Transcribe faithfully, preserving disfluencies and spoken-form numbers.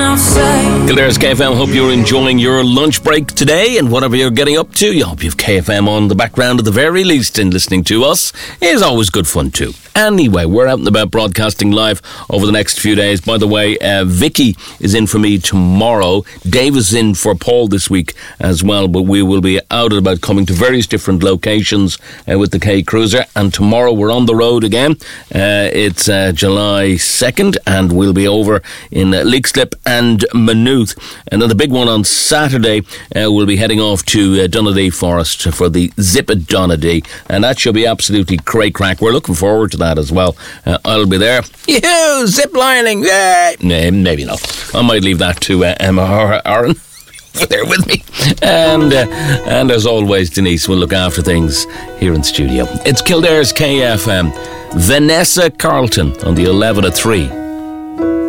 outside. Kildare's K F M. Hope you're enjoying your lunch break today, and whatever you're getting up to, you hope you've K F M on the background at the very least, and listening to us is always good fun too. Anyway, we're out and about broadcasting live over the next few days. By the way, uh, Vicky is in for me tomorrow. Dave is in for Paul this week as well, but we will be out and about coming to various different locations uh, with the K Cruiser, and tomorrow we're on the road again. Uh, it's uh, July second, and we'll be over in uh, Leixlip and Maynooth. And then the big one on Saturday, uh, we'll be heading off to uh, Donaghadee Forest for the Zip at Donaghadee, and that should be absolutely cray crack. We're looking forward to that as well. Uh, I'll be there. Yoo-hoo, zip lining, yay! Nah, maybe not. I might leave that to uh, Emma or Aaron. There with me. And uh, and as always, Denise will look after things here in studio. It's Kildare's K F M. Vanessa Carlton on the eleven at three.